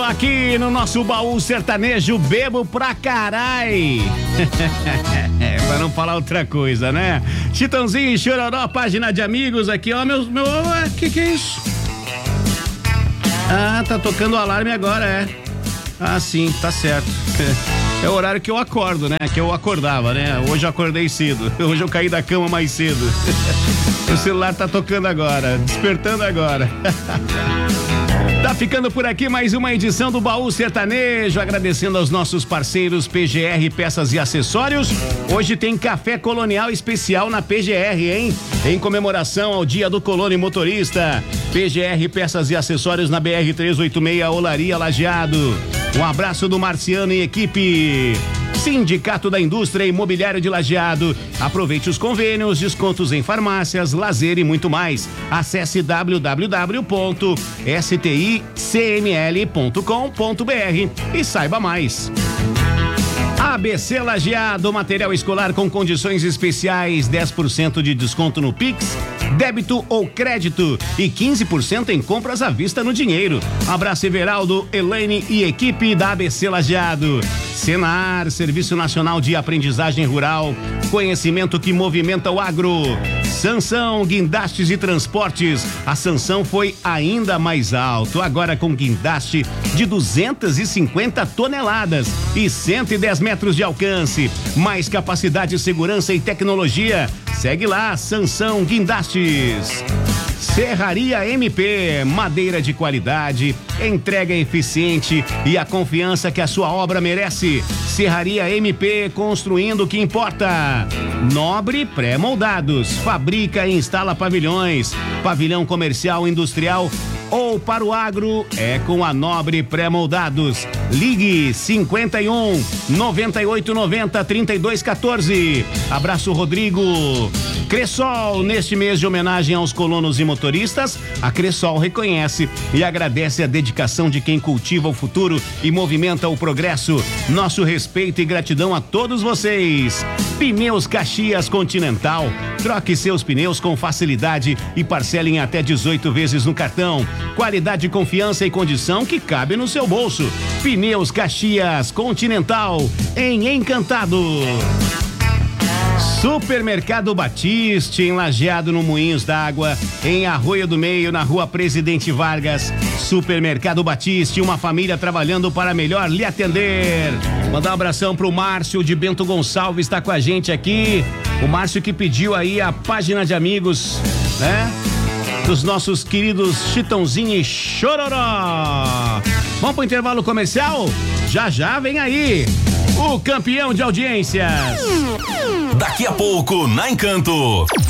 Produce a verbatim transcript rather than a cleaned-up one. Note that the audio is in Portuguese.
aqui no nosso baú sertanejo, bebo pra carai. É, pra não falar outra coisa, né? Chitãozinho e Chororó, página de amigos aqui, ó, meu, meu, que que é isso? Ah, tá tocando o alarme agora, é. Ah, sim, tá certo. É o horário que eu acordo, né? Que eu acordava, né? Hoje eu acordei cedo. Hoje eu caí da cama mais cedo. O celular tá tocando agora, despertando agora. Tá ficando por aqui mais uma edição do Baú Sertanejo, agradecendo aos nossos parceiros P G R Peças e Acessórios. Hoje tem café colonial especial na P G R, hein? Em comemoração ao Dia do Colono e Motorista. P G R Peças e Acessórios na B R trezentos e oitenta e seis, Olaria Lajeado. Um abraço do Marciano e equipe. Sindicato da Indústria Imobiliária de Lajeado. Aproveite os convênios, descontos em farmácias, lazer e muito mais. Acesse w w w ponto s t i c m l ponto com ponto b r e saiba mais. A B C Lajeado, material escolar com condições especiais, dez por cento de desconto no Pix, débito ou crédito e quinze por cento em compras à vista no dinheiro. Abraço Everaldo, Elaine e equipe da A B C Lajeado. Senar, Serviço Nacional de Aprendizagem Rural, conhecimento que movimenta o agro. Sansão, guindastes e transportes. A sanção foi ainda mais alto, agora com guindaste de duzentas e cinquenta toneladas e cento e dez metros de alcance. Mais capacidade, segurança e tecnologia. Segue lá, Sansão Guindastes. Serraria M P, madeira de qualidade, entrega eficiente e a confiança que a sua obra merece. Serraria M P, construindo o que importa. Nobre Pré-Moldados, fabrica e instala pavilhões, pavilhão comercial, industrial ou para o agro, é com a Nobre Pré-Moldados. Ligue cinquenta e um, noventa e oito, noventa, trinta e dois, quatorze. Abraço Rodrigo. Cressol, neste mês de homenagem aos colonos e motoristas, a Cressol reconhece e agradece a dedicação de quem cultiva o futuro e movimenta o progresso. Nosso respeito e gratidão a todos vocês. Pneus Caxias Continental. Troque seus pneus com facilidade e parcele em até dezoito vezes no cartão. Qualidade, confiança e condição que cabe no seu bolso. Pneus Caxias Continental, em Encantado. Supermercado Batiste, em Lajeado, no Moinhos d'Água, em Arroio do Meio, na Rua Presidente Vargas. Supermercado Batiste, uma família trabalhando para melhor lhe atender. Mandar um abração pro Márcio de Bento Gonçalves, está com a gente aqui. O Márcio que pediu aí a página de amigos, né? Dos nossos queridos Chitãozinho e Chororó. Vamos pro intervalo comercial? Já já vem aí o campeão de audiências. Daqui a pouco, na Encanto.